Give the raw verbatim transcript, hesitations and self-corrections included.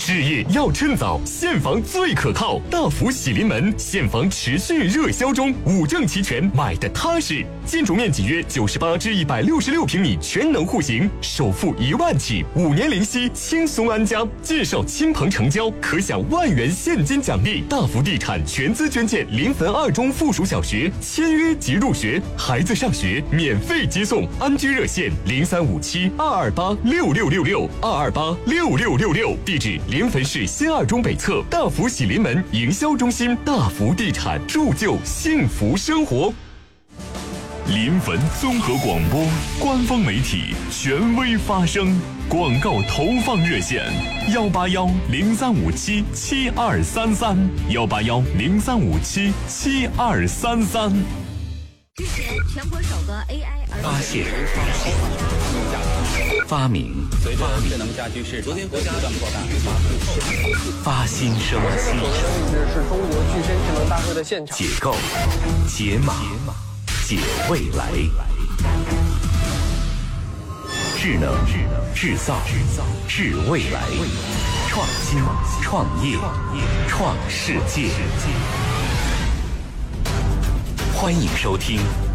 置业要趁早，现房最可靠。大福喜临门，现房持续热销中，五证齐全，买的踏实。建筑面积约九十八至一百六十六平米，全能户型，首付一万起，五年零息，轻松安家。介绍亲朋成交，可享万元现金奖励。大福地产全资捐建临汾二中附属小学，签约即入学，孩子上学免费接送。安居热线零三五七二二八六六六六二二八六六六六，地址临汾市新二中北侧大福喜临门营销中心。大福地产，铸就幸福生活。 临汾综合广播官方媒体，权威发声。广告投放热线：幺八幺零三五七七二三三，幺八幺零三五七七二三三。 之前全国首个 A I 儿发现、发明、 随着智能家居市场不断扩大， 发新生、 现在是中国具身智能大会的现场。 解构、解码、解未来。智能、制造、制未来，创新、创业、创世界。欢迎收听